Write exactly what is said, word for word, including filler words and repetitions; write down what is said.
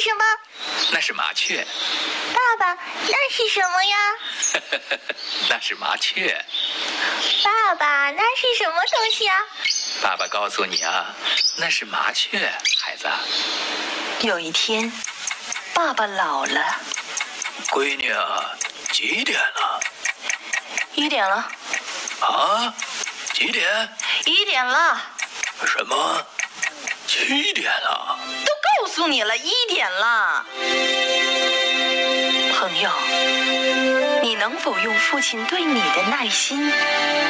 什么？ 那是麻雀。 爸爸，那是什么呀？ 那是麻雀。 爸爸，那是什么东西啊？ 爸爸告诉你啊，那是麻雀，孩子。 有一天，爸爸老了。 闺女啊，几点了？ 一点了。 啊？几点？ 一点了。 什么？七点了？ 都告诉你了，一点了。朋友，你能否用父亲对你的耐心